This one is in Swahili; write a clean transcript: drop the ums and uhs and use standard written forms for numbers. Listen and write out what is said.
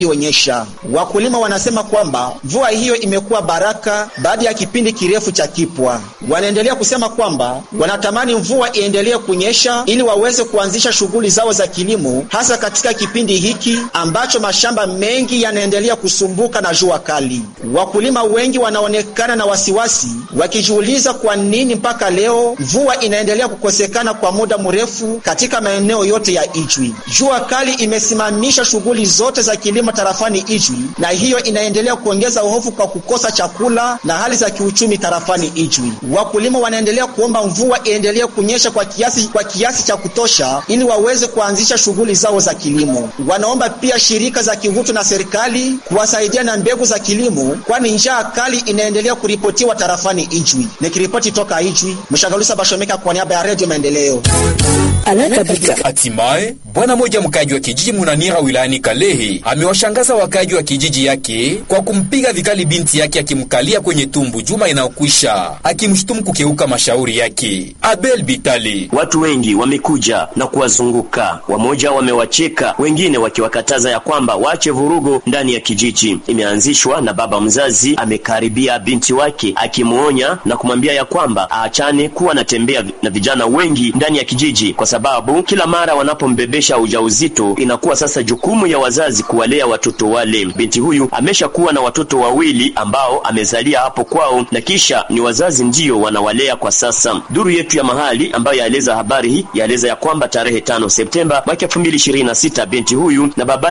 onyesha. Wakulima wanasema kwamba mvua hiyo imekuwa baraka baada ya kipindi kirefu cha kipwa. Wanaendelea kusema kwamba wanatamani mvua iendelee kunyesha ili waweze kuanzisha shughuli zao za kilimo, hasa katika kipindi hiki ambacho mashamba mengi yanaendelea kusumbuka na jua kali. Wakulima wengi wanaonekana na wasiwasi, wakijiuliza kwa nini mpaka leo mvua inaendelea kukosekana kwa muda mrefu katika maeneo yote ya Ijwi. Jua kali imesimamisha shughuli zote za kilimo tarafani Ijwi, na hiyo inaendelea kuongeza hofu kwa kukosa chakula na hali za kiuchumi tarafani Ijwi. Wakulima wanaendelea kuomba mvua iendelee kunyesha kwa kiasi cha kutosha ili waweze kuanzisha shughuli zao za kilimo. Wanaomba pia shirika za kihutu na serikali kuwasaidia na mbegu za kilimo, kwani njaa kali inaendelea kuripotiwa tarafani Ijwi. Nikiripoti toka Ijwi, Mshagalusa Bashomeka kwa niaba ya Radio Maendeleo. Hatimaye bwana mmoja mkaji wa kijiji Munanira wilayani Kalehe amewashangaza wakaji wa kijiji yake kwa kumpiga vikali binti yake akimkalia kwenye tumbu juma inayokwisha, akimshutumu kukeuka mashauri yake. Abel Bitali. Watu wengi wamekuja na kuwazunguka, wamoja wamewacheka, wengine wakiwakataza ya kwamba waache vurugo ndani ya kijiji. Imeanzishwa na baba mzazi amekaribia binti wake akimuonya na kumwambia ya kwamba aachane kuwa anatembea na vijana wengi ndani ya kijiji, kwa sababu kila mara wanapombebesha ujauzito inakuwa sasa jukumu ya wazazi kuwalea watoto wale. Binti huyu ameshakuwa na watoto wawili ambao amezalia hapo kwao, na kisha ni wazazi ndio wanawalea kwa sasa. Duru yetu ya mahali ambayo yaeleza habari hii yaeleza ya kwamba tarehe 5 Septemba mwaka 2026 binti huyu na baba